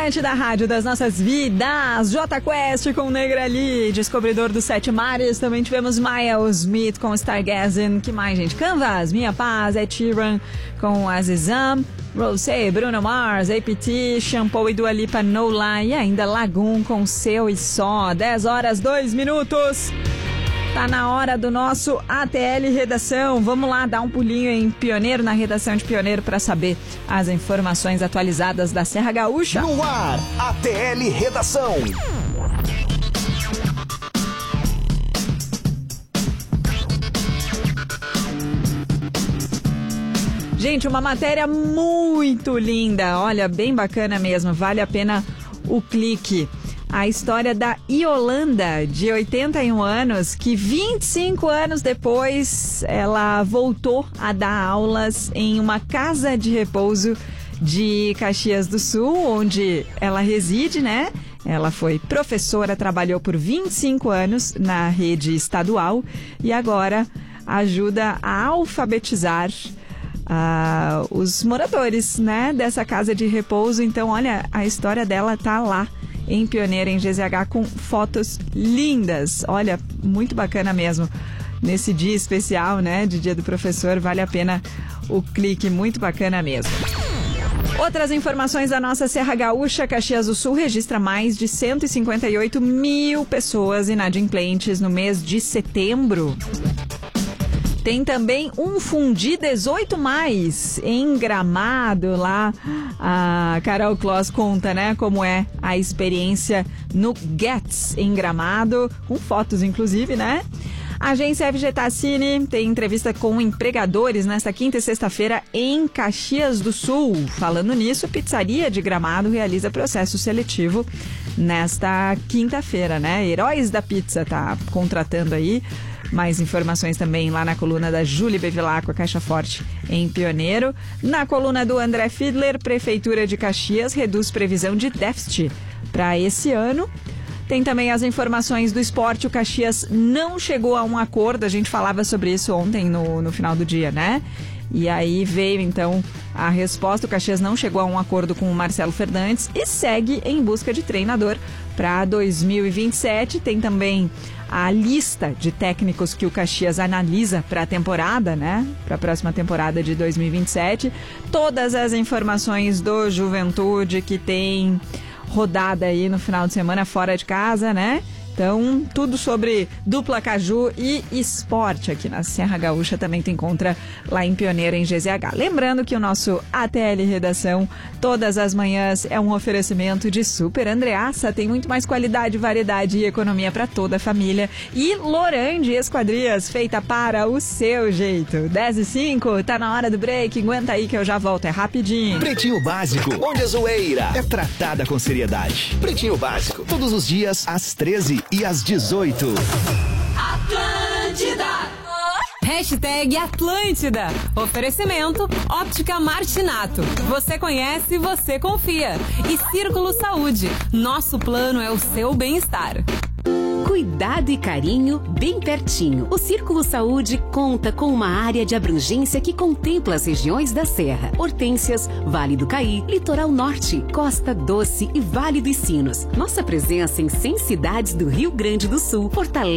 Atlântida, rádio das nossas vidas. J Quest com Negra Lee, Descobridor dos Sete Mares. Também tivemos Miles Smith com Stargazing. Que mais, gente? Canvas, Minha Paz, Ed Sheeran com Azizam, Rosé, Bruno Mars, APT, Shampoo e Dua Lipa, No Lie. E ainda Lagoon com Seu e Só. 10 horas, 2 minutos. Tá na hora do nosso ATL Redação. Vamos lá dar um pulinho em Pioneiro, na redação de Pioneiro, para saber as informações atualizadas da Serra Gaúcha. No ar, ATL Redação. Gente, uma matéria muito linda. Olha, bem bacana mesmo. Vale a pena o clique. A história da Iolanda, de 81 anos, que 25 anos depois ela voltou a dar aulas em uma casa de repouso de Caxias do Sul, onde ela reside, né? Ela foi professora, trabalhou por 25 anos na rede estadual e agora ajuda a alfabetizar os moradores, né, dessa casa de repouso. Então, olha, a história dela tá lá em Pioneiro, em GZH, com fotos lindas. Olha, muito bacana mesmo. Nesse dia especial, né, de Dia do Professor, vale a pena o clique, muito bacana mesmo. Outras informações da nossa Serra Gaúcha. Caxias do Sul registra mais de 158 mil pessoas inadimplentes no mês de setembro. Tem também um Fundi 18 mais em Gramado. Lá a Carol Kloss conta, né, como é a experiência no Gets em Gramado, com fotos inclusive, né? A agência FGTACine tem entrevista com empregadores nesta quinta e sexta-feira em Caxias do Sul. Falando nisso, Pizzaria de Gramado realiza processo seletivo nesta quinta-feira, né? Heróis da Pizza tá contratando aí. Mais informações também lá na coluna da Júlia Bevilacqua, Caixa Forte, em Pioneiro. Na coluna do André Fiedler, Prefeitura de Caxias reduz previsão de déficit para esse ano. Tem também as informações do esporte. O Caxias não chegou a um acordo, a gente falava sobre isso ontem no final do dia, né? E aí veio então a resposta. O Caxias não chegou a um acordo com o Marcelo Fernandes e segue em busca de treinador para 2027. Tem também a lista de técnicos que o Caxias analisa para a temporada, né? Para a próxima temporada de 2027. Todas as informações do Juventude, que tem rodada aí no final de semana fora de casa, né? Então, tudo sobre dupla Caju e esporte aqui na Serra Gaúcha também tu encontra lá em Pioneiro, em GZH. Lembrando que o nosso ATL Redação, todas as manhãs, é um oferecimento de Super Andreaça. Tem muito mais qualidade, variedade e economia para toda a família. E Lorande Esquadrias, feita para o seu jeito. 10h05, tá na hora do break. Aguenta aí que eu já volto, é rapidinho. Pretinho Básico, onde a zoeira é tratada com seriedade. Pretinho Básico, todos os dias às 13h e às 18h. Atlântida. Hashtag Atlântida. Oferecimento Óptica Martinato. Você conhece, você confia. E Círculo Saúde. Nosso plano é o seu bem-estar. Cuidado e carinho bem pertinho. O Círculo Saúde conta com uma área de abrangência que contempla as regiões da Serra, Hortências, Vale do Caí, Litoral Norte, Costa Doce e Vale dos Sinos. Nossa presença em 100 cidades do Rio Grande do Sul fortalece